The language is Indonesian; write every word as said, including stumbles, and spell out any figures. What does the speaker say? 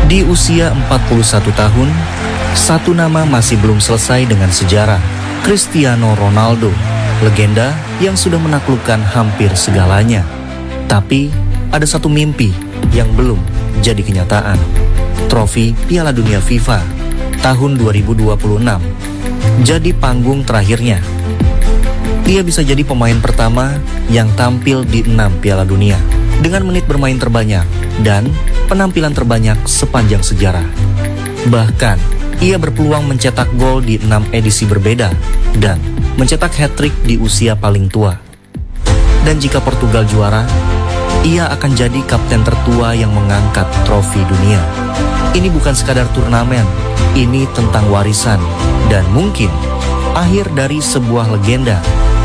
Di usia empat puluh satu tahun, satu nama masih belum selesai dengan sejarah. Cristiano Ronaldo, legenda yang sudah menaklukkan hampir segalanya. Tapi ada satu mimpi yang belum jadi kenyataan. Trofi Piala Dunia FIFA tahun dua ribu dua puluh enam jadi panggung terakhirnya. Ia bisa jadi pemain pertama yang tampil di enam Piala Dunia dengan menit bermain terbanyak dan penampilan terbanyak sepanjang sejarah. Bahkan, ia berpeluang mencetak gol di enam edisi berbeda dan mencetak hat-trick di usia paling tua. Dan jika Portugal juara, ia akan jadi kapten tertua yang mengangkat trofi dunia. Ini bukan sekadar turnamen, ini tentang warisan dan mungkin akhir dari sebuah legenda